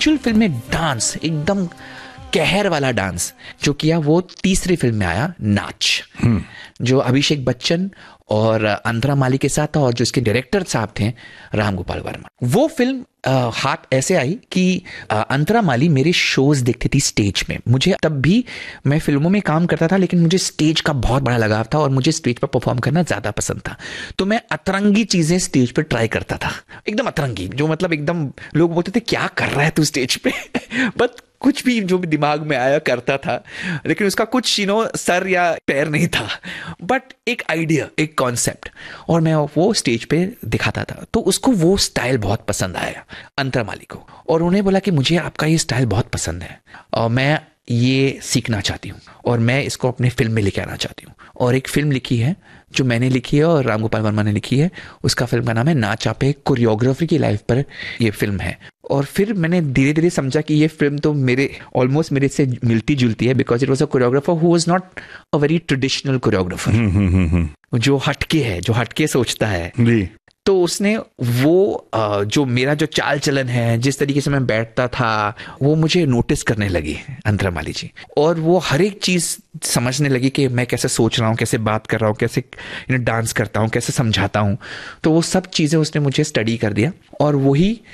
Actual film में dance, एकदम कहर वाला डांस जो किया, वो तीसरी फिल्म में आया, नाच, जो अभिषेक बच्चन और अंतरा माली के साथ था, और जो इसके डायरेक्टर साहब थे राम गोपाल वर्मा। वो फिल्म हाथ ऐसे आई कि अंतरा माली मेरे शोज देखती थी स्टेज में। मुझे तब भी, मैं फिल्मों में काम करता था लेकिन मुझे स्टेज का बहुत बड़ा लगाव था और मुझे स्टेज पर परफॉर्म करना ज्यादा पसंद था। तो मैं अतरंगी चीजें स्टेज पर ट्राई करता था, एकदम अतरंगी, जो मतलब एकदम लोग बोलते थे क्या कर रहा है तू स्टेज पे बट कुछ भी जो भी दिमाग में आया करता था, लेकिन उसका कुछ सर या पैर नहीं था, बट एक आइडिया, एक कॉन्सेप्ट, और मैं वो स्टेज पे दिखाता था। तो उसको वो स्टाइल बहुत पसंद आया, अंतरा माली को, और उन्हें बोला कि मुझे आपका ये स्टाइल बहुत पसंद है और मैं ये सीखना चाहती हूँ और मैं इसको अपने फिल्म में लेके आना चाहती हूँ। और एक फिल्म लिखी है जो मैंने लिखी है और राम गोपाल वर्मा ने लिखी है, उसका फिल्म का नाम है नाच आपे। कोरियोग्राफी की लाइफ पर ये फिल्म है। और फिर मैंने धीरे धीरे समझा कि ये फिल्म तो मेरे ऑलमोस्ट मेरे से मिलती जुलती है, because it was a choreographer who was not a very traditional choreographer, जो हटके है, जो हटके सोचता है। तो उसने वो जो मेरा जो चाल चलन है, जिस तरीके से मैं बैठता था, वो मुझे नोटिस करने लगी अंतरा माली जी, और वो हर एक चीज समझने लगी कि मैं कैसे सोच रहा हूँ, कैसे बात कर रहा हूँ, कैसे डांस करता हूँ, कैसे समझाता हूँ। तो वो सब चीजें उसने मुझे स्टडी कर दिया, और वही